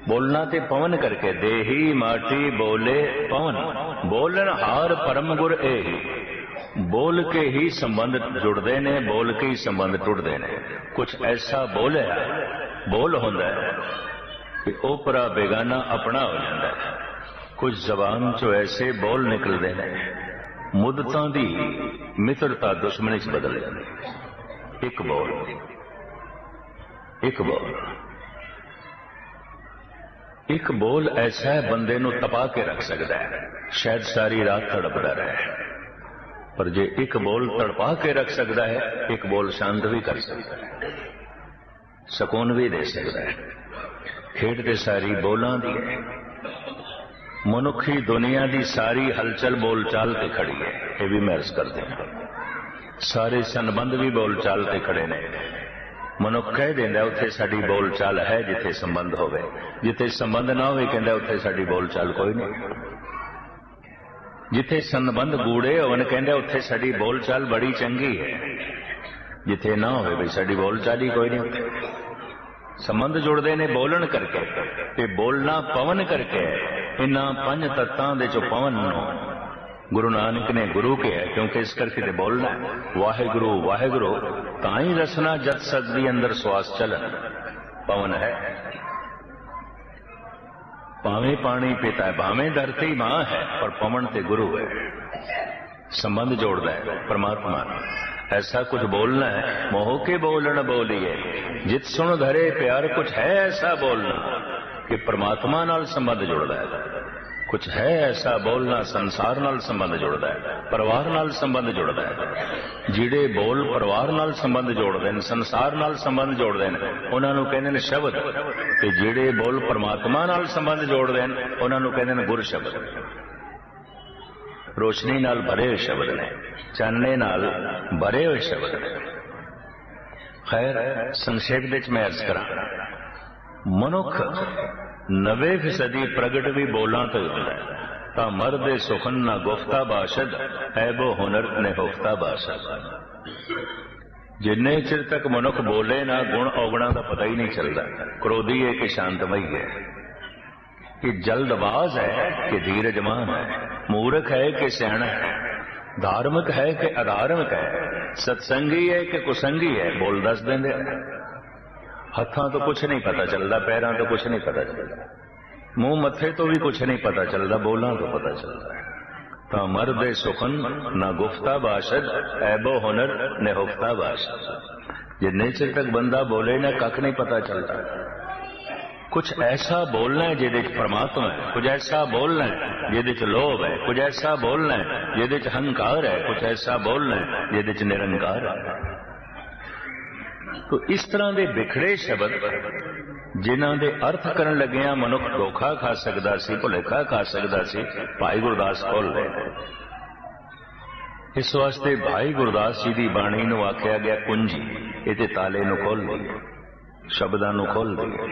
बोलना ते पवन करके, देही माटी बोले पवन, बोलन हार परम गुर एही। बोल के ही संबंध जुड़ते ने, बोल के ही संबंध टुटते ने। कुछ ऐसा बोल है, बोल होंदा है कि ओपरा बेगाना अपना हो जाता है। कुछ जबान चो ऐसे बोल निकलते हैं, मुद्दतां दी मित्रता दुश्मनी च बदल जाती है। एक बोल, एक बोल, एक बोल ऐसा है बंदे नूं तपा के रख सकता है, शायद सारी रात तड़पता रहे। पर जे एक बोल तड़पा के रख सकता है, एक बोल शांत भी कर सकता है, सुकून भी दे सकता है। खेड ते सारी बोलां दी है। मनुखी दुनिया दी सारी हलचल बोलचाल ते खड़ी है, ये भी मैं अर्ज करते हैं। सारे संबंध भी बोलचाल ते खड़े ने। मनुख कह देंदा उत्थे साडी बोलचाल है जिथे संबंध होवे, जिथे संबंध ना होवे कहंदा उत्थे साडी बोलचाल कोई नहीं। जिथे संबंध गूढ़े होवन कहंदा उत्थे साडी बोलचाल बड़ी चंगी है, जिथे ना होवे भी साडी बोलचाल ही कोई नहीं। उत्थे संबंध जुड़ते ने बोलन करके, ते बोलना पवन करके। इन्हां पंज तत्तां दे चो पवन नूं गुरु नानक ने गुरु कहा, क्योंकि इस करके ते बोलना है वाहेगुरु वाहेगुरु, ताई रसना जत सकदी अंदर श्वास चलन। पवन है, भावें पानी पीता है, भावें धरती मां है, पर पवन ते गुरु है। संबंध जोड़ता है परमात्मा। ऐसा कुछ बोलना है, मोह के बोलन बोलिए, जित सुन धरे प्यार। कुछ है ऐसा बोलना कि परमात्मा नाल संबंध जुड़ता है। कुछ है ऐसा बोलना संसार नाल संबंध जुड़ता है, परिवार नाल संबंध जुड़ता है। जिहड़े बोल परिवार नाल संबंध जोड़ते हैं, संसार नाल संबंध जोड़ते हैं, उन्हां नूं कहंदे ने शब्द। ते जिहड़े बोल परमात्मा नाल संबंध जोड़ते हैं, उन्हां नूं कहंदे ने गुर शब्द। रोशनी नाल भरे हुए शब्द ने, चानने नाल भरे हुए शब्द ने। खैर संक्षेप विच मैं अर्ज करा, मनुख 90% प्रगट भी बोलां तो होंदा है। तां मर्दे सुखन ना गुफ्ता बाशद, ऐबो हुनर ने हुफ्ता बाशद। जिन्ने चिर तक मनुख बोले ना, गुण अवगुणा का पता ही नहीं चलता। क्रोधी है कि शांतमई है, कि जल्दबाज है कि धीरजमान है, मूर्ख है कि सियाणा है, धार्मिक है कि अधार्मिक है, सत्संगी है कि कुसंगी है। बोल दस देंदे। हत्थां तो कुछ नहीं पता चलता, पैरां तो कुछ नहीं पता चलता, मुंह मत्थे तो भी कुछ नहीं पता चलता, बोलां तो पता चलता है। तो मर्दे सुखन ना गुफ्ता बाशद, ऐबो हुनर ने हुफ्ता बाशद। जिन्ने चिर तक बंदा बोले ना, कख नहीं पता चलता। कुछ ऐसा बोलना है जिहदे च परमात्मा है, कुछ ऐसा बोलना है जिहदे च लोभ है, कुछ ऐसा बोलना है जिहदे च हंकार है, कुछ ऐसा बोलना है जिहदे च निरंकार है। तो इस तरह के बिखड़े शब्द जिन्हां दे अर्थ करन लगिया मनुख धोखा खा सकदा सी, भुलेखा खा सकदा सी, भाई गुरदास खोल रहे। इस वास्ते भाई गुरदास जी की बाणी नूं आख्या गया कुंजी। इहदे ताले नूं खोल लईए, शब्दां नूं खोल लईए।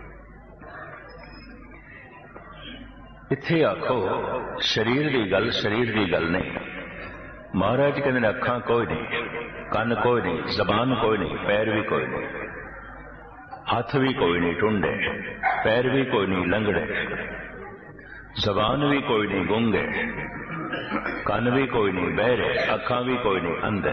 इत्थे आखो शरीर की गल, शरीर की गल नहीं। महाराज कहते अखां कोई नहीं, कन कोई नहीं, जबान कोई नहीं, पैर भी कोई नहीं, हाथ भी कोई नहीं टुंडे, पैर भी कोई नहीं लंगड़े, जबान भी कोई नहीं गूंगे, कन भी कोई नहीं बहरे, अखां भी कोई नहीं अंधे।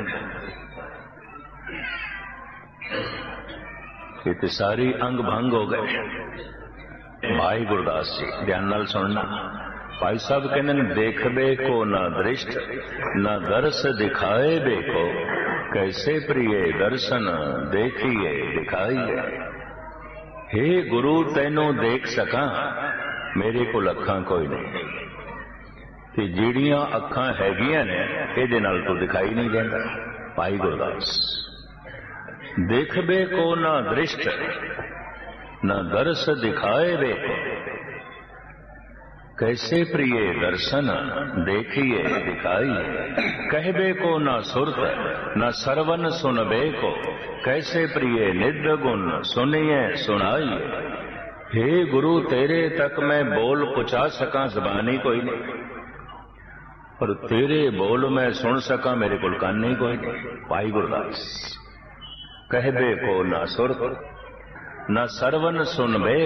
ये तो सारी अंग भंग हो गए। भाई गुरदास जी ध्यान नाल सुनना। भाई साहब कहने देखबे को ना दृष्ट, ना दर्श दिखाए बेको, कैसे प्रिय दर्शन देखिए दिखाइए। हे गुरु तैनू देख सका, मेरे को अखां कोई नहीं, ते जिहड़ियां अखां हैगियां ने इहदे नाल तो दिखाई नहीं देंदा। भाई गुरदास देखबे को ना दृष्ट, ना दर्श दिखाए बेको, कैसे प्रिय दर्शन देखिए दिखाइए। कहबे को न सुरत, न सरवन सुनबे को, कैसे प्रिय निद्र गुण सुनिए सुनाइए। हे गुरु तेरे तक मैं बोल पहुंचा सका, जबानी कोई नहीं, पर तेरे बोल मैं सुन सका, मेरे को कान नहीं कोई नहीं। भाई गुरदास कहबे को न सुरत, न सरवन सुनबे